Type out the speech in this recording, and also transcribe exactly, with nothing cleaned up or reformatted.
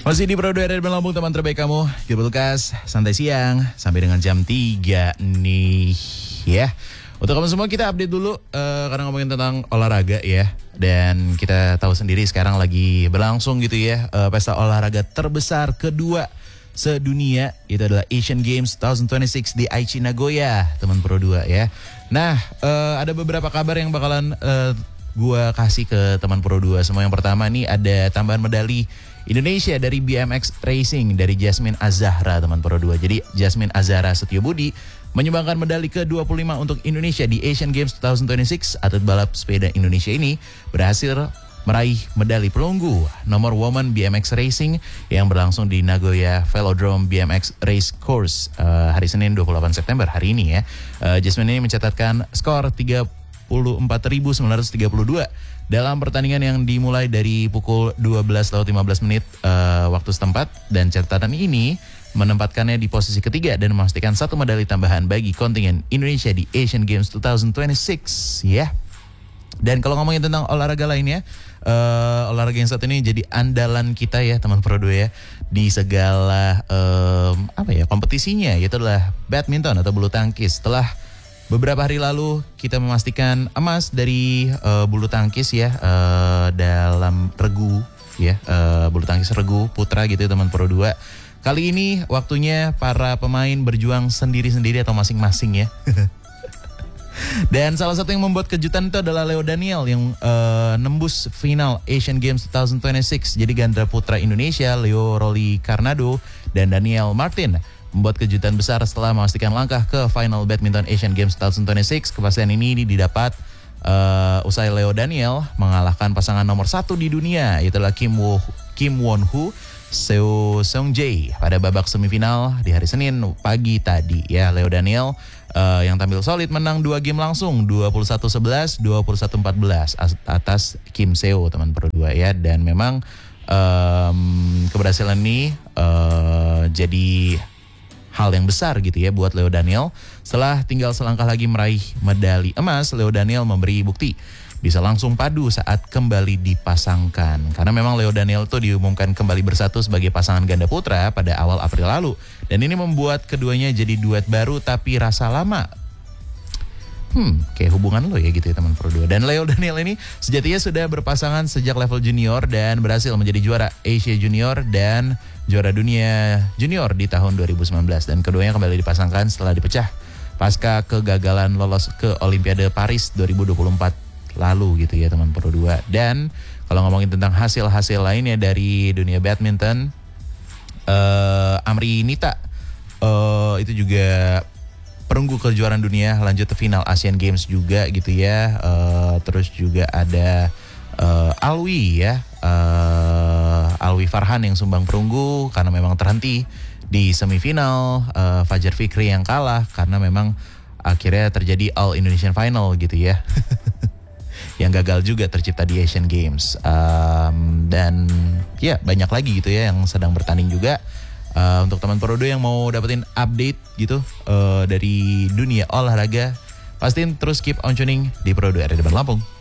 Masih di Pro dua R R Lampung, teman terbaik kamu. Gilbert Lucas, santai siang sampai dengan jam tiga nih ya. Untuk kamu semua kita update dulu uh, karena ngomongin tentang olahraga ya. Dan kita tahu sendiri sekarang lagi berlangsung gitu ya uh, pesta olahraga terbesar kedua sedunia. Itu adalah Asian Games dua ribu dua puluh enam di Aichi, Nagoya, teman Pro dua ya. Nah uh, ada beberapa kabar yang bakalan uh, gua kasih ke teman Pro dua semua. Yang pertama nih ada tambahan medali Indonesia dari B M X Racing dari Jasmine Azahra, teman Pro dua. Jadi Jasmine Azahra Setiobudi menyumbangkan medali ke dua puluh lima untuk Indonesia di Asian Games dua ribu dua puluh enam. Atlet balap sepeda Indonesia ini berhasil meraih medali perunggu nomor Women B M X Racing yang berlangsung di Nagoya Velodrome B M X Race Course uh, hari Senin dua puluh delapan September hari ini ya. Uh, Jasmine ini mencatatkan skor tiga puluh empat ribu sembilan ratus tiga puluh dua dalam pertandingan yang dimulai dari pukul dua belas lewat lima belas menit uh, waktu setempat, dan catatan ini menempatkannya di posisi ketiga dan memastikan satu medali tambahan bagi kontingen Indonesia di Asian Games dua ribu dua puluh enam ya. Dan kalau ngomongin tentang olahraga lainnya, uh, olahraga yang saat ini jadi andalan kita ya teman Pro dua ya di segala um, apa ya kompetisinya, yaitu adalah badminton atau bulu tangkis. Setelah beberapa hari lalu kita memastikan emas dari uh, bulu tangkis ya uh, dalam regu ya uh, bulu tangkis regu putra gitu ya teman Pro dua. Kali ini waktunya para pemain berjuang sendiri-sendiri atau masing-masing ya. Dan salah satu yang membuat kejutan itu adalah Leo Daniel yang uh, nembus final Asian Games dua ribu dua puluh enam. Jadi ganda putra Indonesia Leo Rolly Carnado dan Daniel Martin membuat kejutan besar setelah memastikan langkah ke final badminton Asian Games dua ribu dua puluh enam. Kepastian ini didapat uh, usai Leo Daniel mengalahkan pasangan nomor satu di dunia, yaitu Kim Wo Kim Won Hu Seo Seung Jae pada babak semifinal di hari Senin pagi tadi ya. Leo Daniel uh, yang tampil solid menang dua game langsung dua puluh satu sebelas, dua puluh satu empat belas atas Kim Seo teman Pro dua ya. Dan memang um, keberhasilan ini uh, jadi hal yang besar gitu ya buat Leo Daniel. Setelah tinggal selangkah lagi meraih medali emas, Leo Daniel memberi bukti bisa langsung padu saat kembali dipasangkan. Karena memang Leo Daniel tuh diumumkan kembali bersatu sebagai pasangan ganda putra pada awal April lalu. Dan ini membuat keduanya jadi duet baru tapi rasa lama. Hmm, kayak hubungan lo ya gitu ya teman Pro dua. Dan Leo Daniel ini sejatinya sudah berpasangan sejak level junior dan berhasil menjadi juara Asia Junior dan juara dunia junior di tahun dua ribu sembilan belas. Dan keduanya kembali dipasangkan setelah dipecah pasca kegagalan lolos ke Olimpiade Paris dua ribu dua puluh empat lalu gitu ya teman Pro dua. Dan kalau ngomongin tentang hasil-hasil lainnya dari dunia badminton, uh, Amri Nita uh, itu juga perunggu kejuaraan dunia, lanjut ke final Asian Games juga gitu ya. Uh, terus juga ada uh, Alwi ya, uh, Alwi Farhan yang sumbang perunggu karena memang terhenti di semifinal. uh, Fajar Fikri yang kalah karena memang akhirnya terjadi All Indonesian Final gitu ya. Yang gagal juga tercipta di Asian Games. Um, dan ya banyak lagi gitu ya yang sedang bertanding juga. Uh, untuk teman Pro dua yang mau dapetin update gitu uh, dari dunia olahraga, pastiin terus keep on tuning di Pro dua R R Lampung.